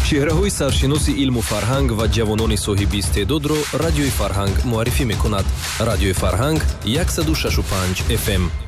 чеҳраҳои саршиноси илму фарҳанг ва ҷавонони соҳиби истеъдодро радиои Фарҳанг муаррифӣ мекунад. Радиои Фарҳанг 106.5 FM.